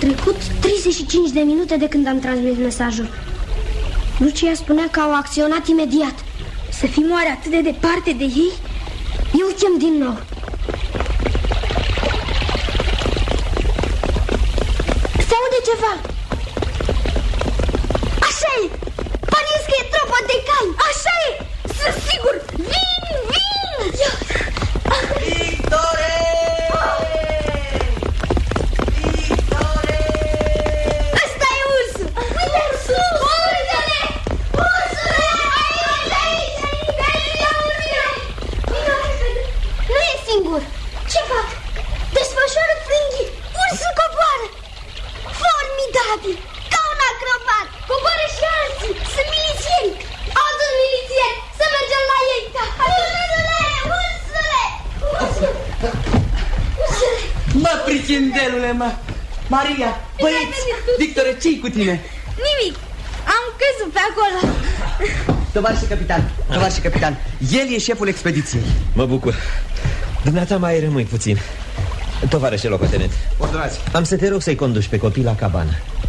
trecut 35 de minute de când am transmis mesajul. Lucia spunea că au acționat imediat. Să fim oare atât de departe de ei? Eu chem din nou. Se aude ceva. Așa e. Pariez că e tropa de cai. Așa e. Sunt sigur. Vin, vin. Victore! Victore! Ăsta e ursul. Uite, ursul. Uite-le. Ursule! Aici, nu e singur. Ce fac? Desfășoară frânghii. Ursul coboară. Formidabil. Ca un acrobat. Coboară și alții. Sunt milițieni. Alți milițieni. Să mergem la ei. Ursule! Ursule! Ursule! Mă, prichindelule, mă! Maria, băieți, Victore, ce-i cu tine? Nimic. Am căzut pe acolo. Tovarășe capitan, el e șeful expediției. Mă bucur. Dumneata mai rămâi puțin. Tovarășe locotenent, Ordonați. am să te rog să-i conduci pe copii la cabană.